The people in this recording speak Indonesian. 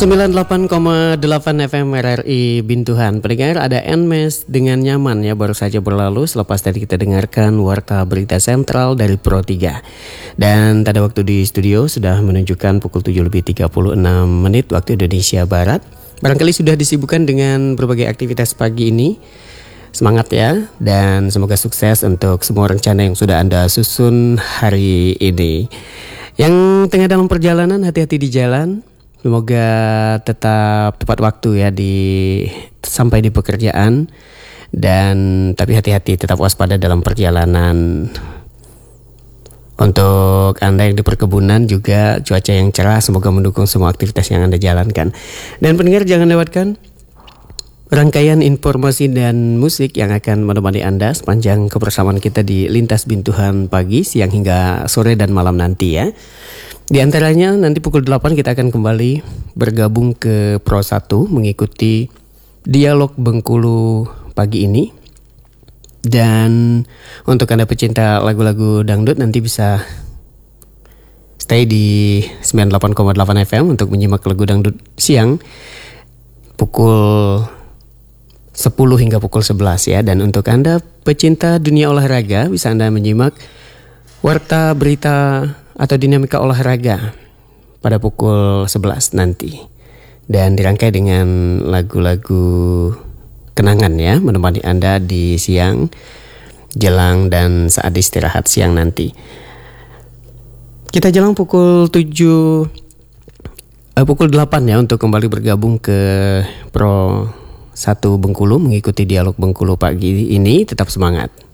98,8 FM RRI Bintuhan. Pendengar, ada Nmes dengan nyaman ya, baru saja berlalu selepas tadi kita dengarkan Warta Berita Sentral dari Pro 3. Dan pada waktu di studio sudah menunjukkan pukul 7:36 waktu Indonesia Barat. Barangkali sudah disibukkan dengan berbagai aktivitas pagi ini. Semangat ya, dan semoga sukses untuk semua rencana yang sudah Anda susun hari ini. Yang tengah dalam perjalanan, hati-hati di jalan. Semoga tetap tepat waktu ya sampai di pekerjaan, dan tapi hati-hati, tetap waspada dalam perjalanan. Untuk Anda yang di perkebunan juga cuaca yang cerah semoga mendukung semua aktivitas yang Anda jalankan. Dan pendengar, jangan lewatkan rangkaian informasi dan musik yang akan menemani Anda sepanjang kebersamaan kita di Lintas Bintuhan pagi, siang hingga sore dan malam nanti ya. Di antaranya nanti pukul 8 kita akan kembali bergabung ke Pro 1 mengikuti Dialog Bengkulu pagi ini. Dan untuk Anda pecinta lagu-lagu dangdut nanti bisa stay di 98,8 FM untuk menyimak lagu dangdut siang pukul 10 hingga pukul 11 ya. Dan untuk Anda pecinta dunia olahraga bisa Anda menyimak Warta Berita atau Dinamika Olahraga pada pukul 11 nanti. Dan dirangkai dengan lagu-lagu kenangan ya, menemani Anda di siang, jelang dan saat istirahat siang nanti. Kita jelang pukul 8 ya untuk kembali bergabung ke Pro 1 Bengkulu mengikuti Dialog Bengkulu pagi ini. Tetap semangat.